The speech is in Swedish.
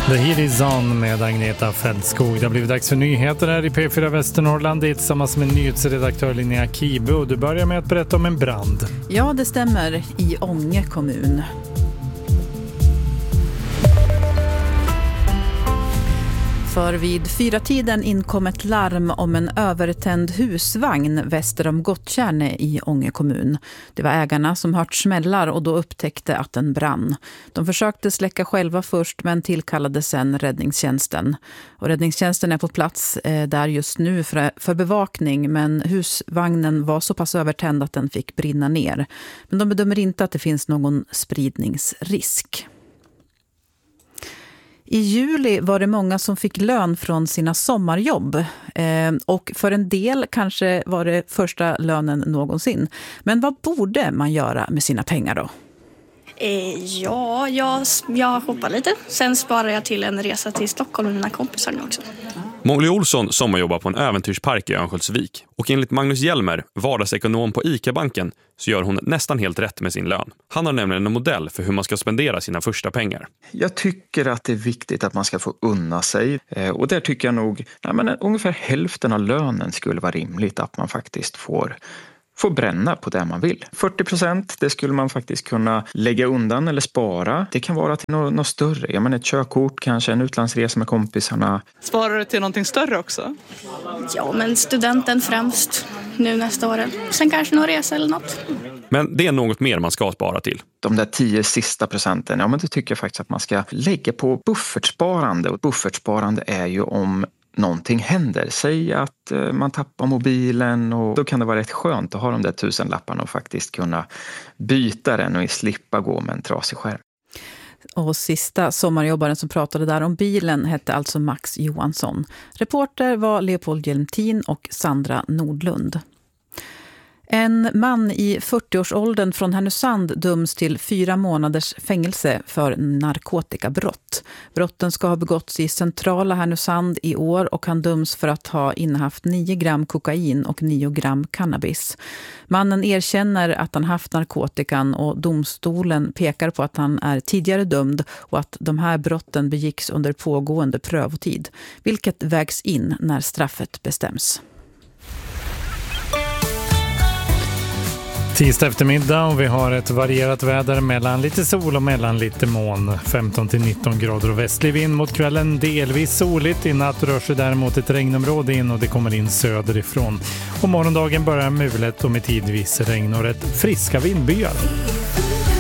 The Heat is on med Agneta Fältskog. Det har blivit dags för nyheter här i P4 Västernorrland. Det är tillsammans med nyhetsredaktör Linnea Kibe. Och du börjar med att berätta om en brand. Ja, det stämmer. I Ånge kommun. För vid 4-tiden inkom ett larm om en övertänd husvagn väster om Gottkärne i Ånge kommun. Det var ägarna som hört smällar och då upptäckte att den brann. De försökte släcka själva först men tillkallade sen räddningstjänsten. Och räddningstjänsten är på plats där just nu för bevakning, men husvagnen var så pass övertänd att den fick brinna ner. Men de bedömer inte att det finns någon spridningsrisk. I juli var det många som fick lön från sina sommarjobb och för en del kanske var det första lönen någonsin. Men vad borde man göra med sina pengar då? Ja, jag hoppar lite. Sen sparar jag till en resa till Stockholm med mina kompisar nu också. Molly Olsson sommarjobbar på en äventyrspark i Örnsköldsvik. Och enligt Magnus Hjelmer, vardagsekonom på ICA-banken, så gör hon nästan helt rätt med sin lön. Han har nämligen en modell för hur man ska spendera sina första pengar. Jag tycker att det är viktigt att man ska få unna sig. Och där tycker jag nog ungefär hälften av lönen skulle vara rimligt att man faktiskt får bränna på det man vill. 40% det skulle man faktiskt kunna lägga undan eller spara. Det kan vara till något större. Jag menar ett körkort, kanske en utlandsresa med kompisarna. Sparar du till någonting större också? Ja, men studenten främst nu nästa år. Sen kanske någon resa eller något. Men det är något mer man ska spara till. De där 10 sista procenten, ja men det tycker jag faktiskt att man ska lägga på buffertsparande. Och buffertsparande är ju om någonting händer. Säg att man tappar mobilen och då kan det vara rätt skönt att ha de där 1000-lapparna och faktiskt kunna byta den och slippa gå med en trasig skärm. Och sista sommarjobbaren som pratade där om bilen hette alltså Max Johansson. Reporter var Leopold Hjelmtin och Sandra Nordlund. En man i 40-årsåldern från Härnösand döms till 4 månaders fängelse för narkotikabrott. Brotten ska ha begåtts i centrala Härnösand i år och han döms för att ha innehaft 9 gram kokain och 9 gram cannabis. Mannen erkänner att han haft narkotikan och domstolen pekar på att han är tidigare dömd och att de här brotten begicks under pågående prövotid, vilket vägs in när straffet bestäms. Tisdag eftermiddag och vi har ett varierat väder mellan lite sol och mellan lite moln. 15-19 grader och västlig vind mot kvällen, delvis soligt. I natt rör sig däremot ett regnområde in och det kommer in söderifrån. Och morgondagen börjar mulet och med tidvis regn och rätt friska vindbyar.